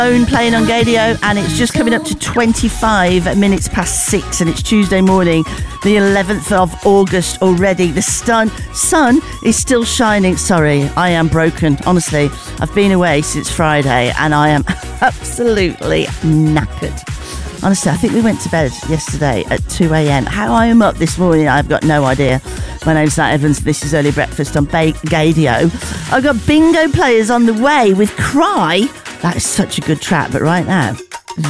Own playing on Gadio, and it's just coming up to 25 minutes past 6, and it's Tuesday morning, the 11th of August already. The sun is still shining. Sorry, I am broken. Honestly, I've been away since Friday, and I am absolutely knackered. Honestly, I think we went to bed yesterday at 2 a.m. How I am up this morning, I've got no idea. My name's Nat Evans. This is Early Breakfast on Gadio. I've got bingo players on the way with Cry. That is such a good track, but right now,